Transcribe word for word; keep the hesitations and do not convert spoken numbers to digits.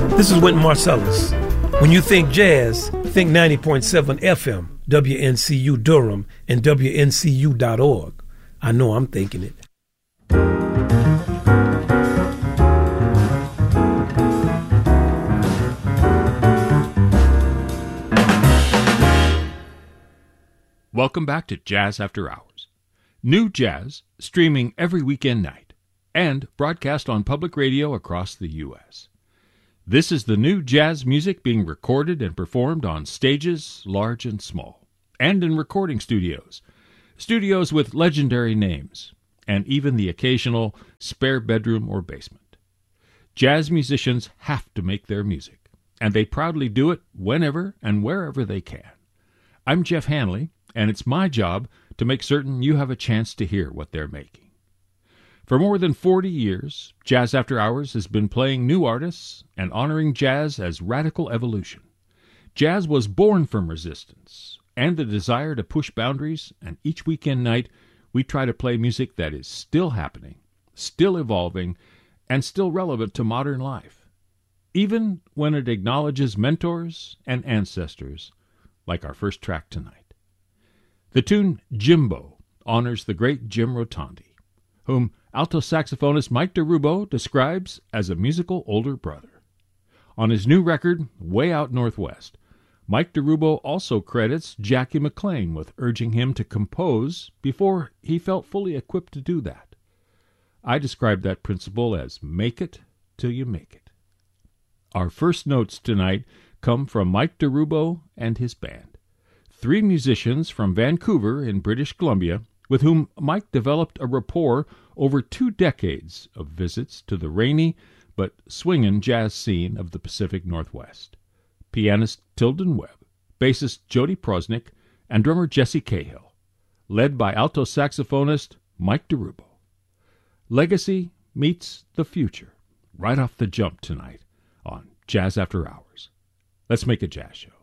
This is Wynton Marsalis. When you think jazz, think ninety point seven F M, W N C U Durham, and W N C U dot org. I know I'm thinking it. Welcome back to Jazz After Hours. New jazz, streaming every weekend night, and broadcast on public radio across the U S This is the new jazz music being recorded and performed on stages large and small, and in recording studios, studios with legendary names, and even the occasional spare bedroom or basement. Jazz musicians have to make their music, and they proudly do it whenever and wherever they can. I'm Jeff Hanley, and it's my job to make certain you have a chance to hear what they're making. For more than forty years, Jazz After Hours has been playing new artists and honoring jazz as radical evolution. Jazz was born from resistance and the desire to push boundaries, and each weekend night we try to play music that is still happening, still evolving, and still relevant to modern life, even when it acknowledges mentors and ancestors, like our first track tonight. The tune Jimbo honors the great Jim Rotondi, whom alto saxophonist Mike DeRubo describes as a musical older brother. On his new record, Way Out Northwest, Mike DeRubo also credits Jackie McLean with urging him to compose before he felt fully equipped to do that. I describe that principle as make it till you make it. Our first notes tonight come from Mike DeRubo and his band. Three musicians from Vancouver in British Columbia with whom Mike developed a rapport over two decades of visits to the rainy but swingin' jazz scene of the Pacific Northwest. Pianist Tilden Webb, bassist Jody Prosnick, and drummer Jesse Cahill, led by alto saxophonist Mike DeRubo. Legacy meets the future right off the jump tonight on Jazz After Hours. Let's make a jazz show.